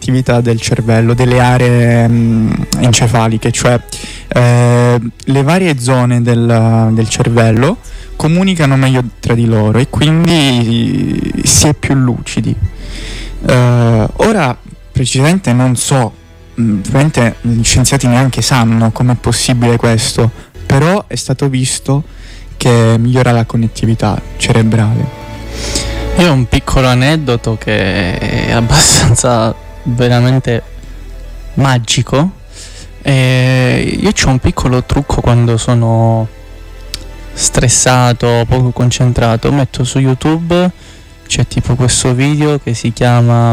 connettività del cervello, delle aree encefaliche, cioè le varie zone del cervello comunicano meglio tra di loro e quindi si è più lucidi. Ora precisamente non so, probabilmente gli scienziati neanche sanno com'è possibile questo, però è stato visto che migliora la connettività cerebrale. Io ho un piccolo aneddoto che è abbastanza veramente magico. Io ho un piccolo trucco quando sono stressato, poco concentrato, metto su YouTube, c'è tipo questo video che si chiama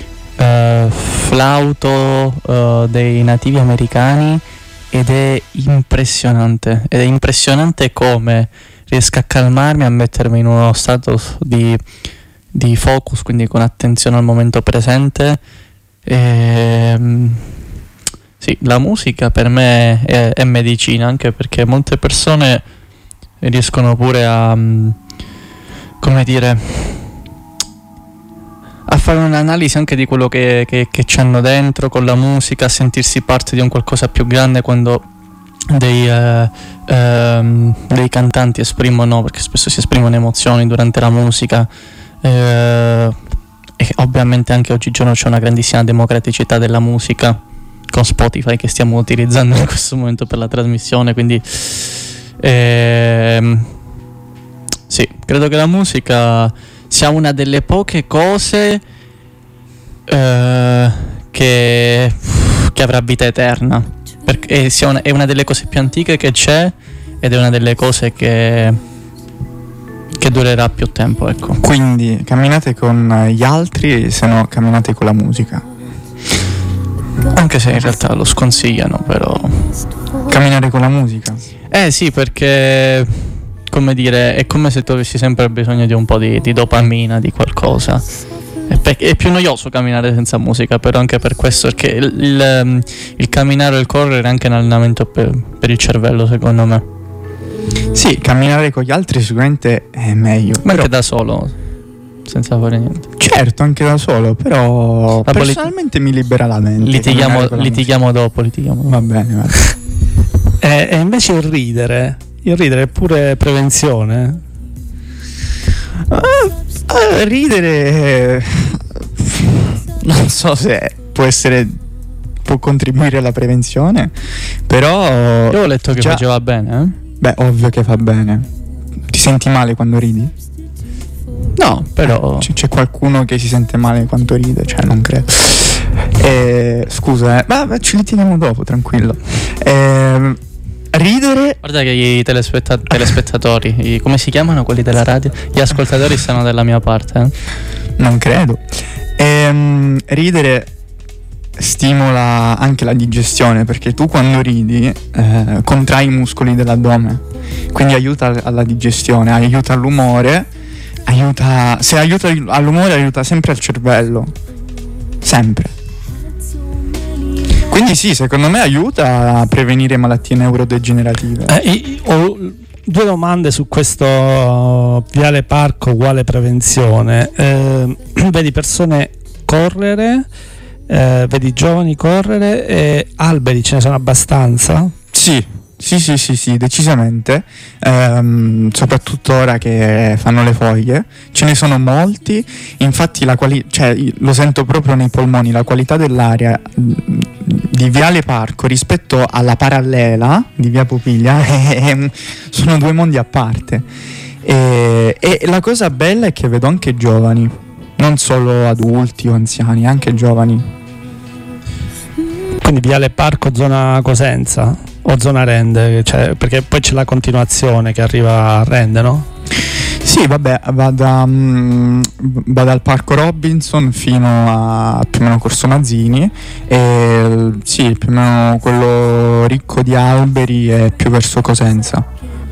Flauto dei nativi americani ed è impressionante come riesco a calmarmi, a mettermi in uno stato di focus, quindi con attenzione al momento presente. Sì, la musica per me è medicina, anche perché molte persone riescono pure a, come dire, a fare un'analisi anche di quello che c'hanno dentro con la musica, a sentirsi parte di un qualcosa più grande quando dei cantanti esprimono, perché spesso si esprimono emozioni durante la musica, e ovviamente anche oggigiorno c'è una grandissima democraticità della musica con Spotify che stiamo utilizzando in questo momento per la trasmissione, quindi sì, credo che la musica sia una delle poche cose che avrà vita eterna, perché è una delle cose più antiche che c'è ed è una delle cose che durerà più tempo, ecco. Quindi camminate con gli altri, se no camminate con la musica. Anche se in realtà lo sconsigliano, però camminare con la musica. Sì, perché, come dire, è come se tu avessi sempre bisogno di un po' di dopamina, di qualcosa. È più noioso camminare senza musica, però anche per questo, perché il camminare o il correre è anche un allenamento per il cervello, secondo me. Sì, camminare con gli altri sicuramente è meglio. Ma anche da solo, senza fare niente. Certo, anche da solo, però personalmente mi libera la mente. Litighiamo dopo. Va bene. E invece il ridere è pure prevenzione? Ridere non so se può contribuire alla prevenzione, però io ho letto che faceva bene, Beh, ovvio che fa bene. Ti senti male quando ridi? No, però c'è qualcuno che si sente male quando ride, cioè non credo. Scusa, ma ci litighiamo dopo, tranquillo. Ridere. Guarda che i telespettatori, come si chiamano quelli della radio? Gli ascoltatori stanno dalla mia parte. Non credo. Ridere stimola anche la digestione, perché tu quando ridi contrai i muscoli dell'addome, quindi aiuta alla digestione, aiuta all'umore, se aiuta all'umore aiuta sempre al cervello, sempre. Quindi sì, secondo me aiuta a prevenire malattie neurodegenerative. Ho due domande su questo Viale Parco uguale prevenzione. Vedi persone correre, vedi giovani correre, e alberi ce ne sono abbastanza? Sì, decisamente, soprattutto ora che fanno le foglie ce ne sono molti, infatti lo sento proprio nei polmoni, la qualità dell'aria di Viale Parco rispetto alla parallela di Via Pupiglia sono due mondi a parte, e la cosa bella è che vedo anche giovani, non solo adulti o anziani, anche giovani. Quindi Viale Parco zona Cosenza o zona Rende, cioè, perché poi c'è la continuazione che arriva a Rende, no? Sì, vabbè, va dal Parco Robinson fino a più o meno Corso Mazzini, e sì, più o meno quello ricco di alberi è più verso Cosenza.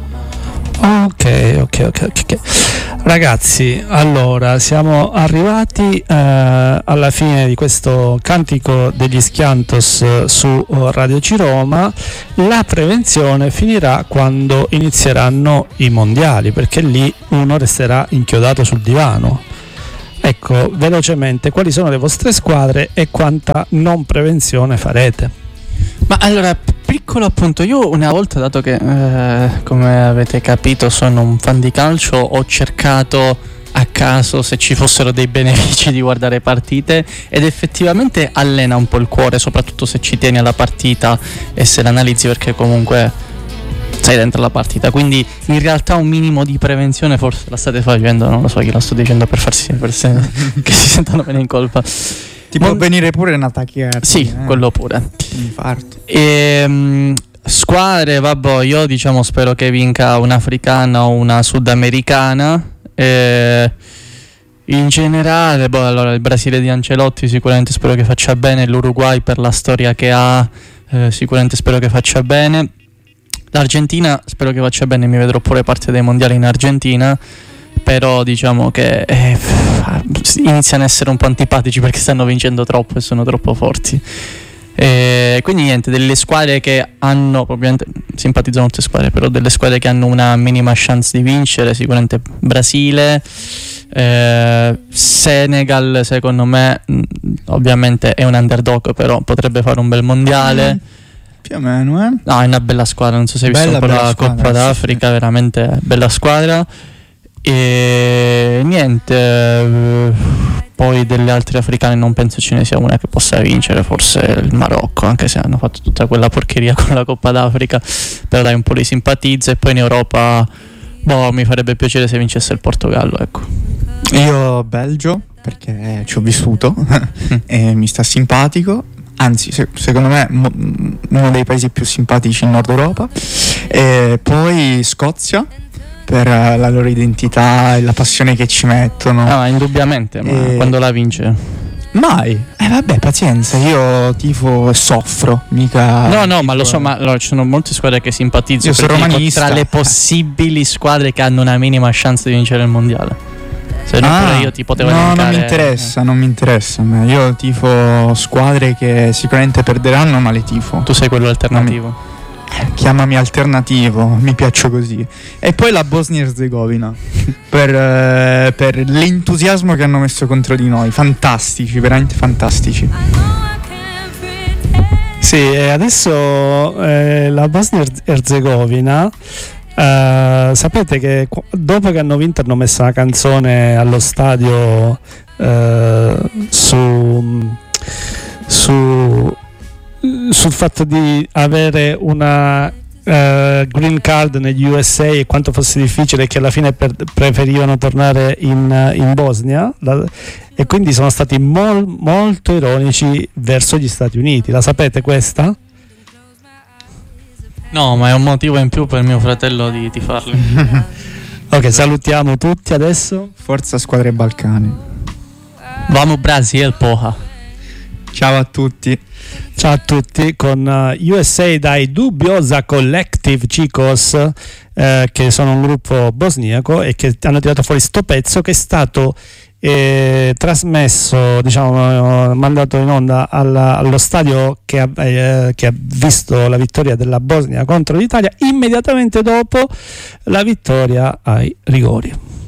Ok. Ragazzi, allora siamo arrivati alla fine di questo Cantico degli Schiantos su Radio Ciroma. La prevenzione finirà quando inizieranno i mondiali, perché lì uno resterà inchiodato sul divano. Ecco, velocemente, quali sono le vostre squadre e quanta non prevenzione farete? Ma allora, piccolo appunto, io una volta, dato che come avete capito sono un fan di calcio, ho cercato a caso se ci fossero dei benefici di guardare partite, ed effettivamente allena un po' il cuore, soprattutto se ci tieni alla partita e se l'analizzi, perché comunque sei dentro la partita, quindi in realtà un minimo di prevenzione forse la state facendo, non lo so, io la sto dicendo per farsi che si sentano bene in colpa. Ti può venire pure una tachicardia. Sì, quello pure. Infarto. Squadre, vabbè, io diciamo spero che vinca un'africana o una sudamericana. In generale, allora il Brasile di Ancelotti sicuramente spero che faccia bene, l'Uruguay per la storia che ha sicuramente spero che faccia bene, l'Argentina spero che faccia bene, mi vedrò pure parte dei mondiali in Argentina, però diciamo che iniziano a essere un po' antipatici perché stanno vincendo troppo e sono troppo forti. Quindi niente, delle squadre che hanno, probabilmente simpatizzano tutte squadre, però delle squadre che hanno una minima chance di vincere, sicuramente Brasile, Senegal secondo me ovviamente è un underdog, però potrebbe fare un bel mondiale. Più o meno, No, è una bella squadra, non so se hai visto un po' la Coppa d'Africa, veramente bella squadra. E niente, poi delle altre africane non penso ce ne sia una che possa vincere, forse il Marocco, anche se hanno fatto tutta quella porcheria con la Coppa d'Africa, però dai, un po' li simpatizza. E poi in Europa mi farebbe piacere se vincesse il Portogallo, ecco. Io Belgio, perché ci ho vissuto e mi sta simpatico, anzi secondo me uno dei paesi più simpatici in Nord Europa. E poi Scozia, per la loro identità e la passione che ci mettono. Ah, indubbiamente, ma quando la vince? Mai. Vabbè, pazienza, io tifo e soffro, mica. No, ma lo so, ma allora, ci sono molte squadre che simpatizzo. Io sono romanista. Tra le possibili squadre che hanno una minima chance di vincere il mondiale. Se no, pure io ti potevo elencare. Non mi interessa. Io tifo squadre che sicuramente perderanno, ma le tifo. Tu sei quello alternativo. Chiamami alternativo, mi piaccio così. E poi la Bosnia-Herzegovina per l'entusiasmo che hanno messo contro di noi. Fantastici, veramente fantastici. Sì, e adesso la Bosnia-Herzegovina, sapete che dopo che hanno vinto hanno messo una canzone allo stadio sul fatto di avere una green card negli USA e quanto fosse difficile, che alla fine preferivano tornare in Bosnia, e quindi sono stati molto ironici verso gli Stati Uniti. La sapete questa? No, ma è un motivo in più per mio fratello di farli. Ok, salutiamo tutti adesso. Forza squadre Balcani. Vamos Brasil, porra. Ciao a tutti. Ciao a tutti, con USA dai Dubbiosa Collective, chicos, che sono un gruppo bosniaco e che hanno tirato fuori sto pezzo che è stato trasmesso, diciamo, mandato in onda allo stadio che ha visto la vittoria della Bosnia contro l'Italia immediatamente dopo la vittoria ai rigori.